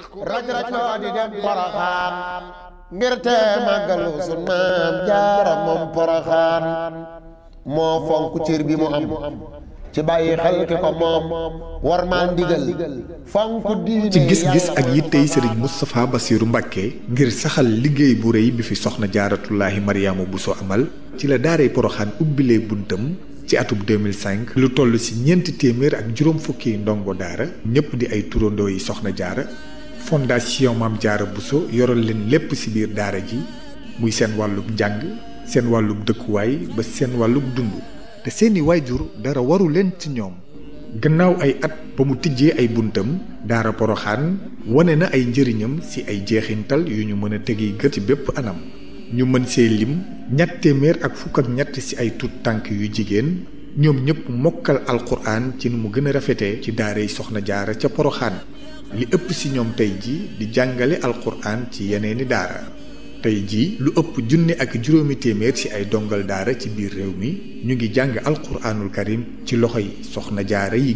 raj-rajloo di dem Poroxaan ngir te màggalu sun maam Jaara moom Poroxaan moo fonk cër bi mu am ci bàyyi xel ki ko moom war maa ndigal fonk diine ci gis-gis ak yittey Serigne Moustapha Bassirou Mbacké ngir saxal liggéey bu rëy bi fi soxna Jaaratullaahi Mariama Bousso amal ci la daaray Poroxaan ubbilee buntam ci atub 2005 lu toll ci 400 ak juróom fukki ndongo daara ñëpp di ay turandoo yi soxna jaara fondation Maam Jaara Bousso yoral leen lépp ci biir daara ji muy seen wàllub njàng seen wàllub dëkkuwaay ba seen wàllub dund te seeni waajur dara waru leen ci ñoom. gannaaw ay at ba mu tijjee ay buntam daara Poroxaan wane na ay njëriñam ci ay jeexintal yu ñu mën a tegi gët ci bépp anam ñu mën see lim 253 ci ay tuut tànk yu jigéen ñoom ñëpp mokkal alquran ci nu mu gën a rafetee ci daaray soxna jaara ca Poroxaan li ëpp ci ñoom tey ji di jàngale alquran ci yeneeni daara tey ji lu ëpp 1,500 ci ay dongal daara ci biir réew mi ñu ngi jàng alquranul karim ci loxoy soxna jaara yi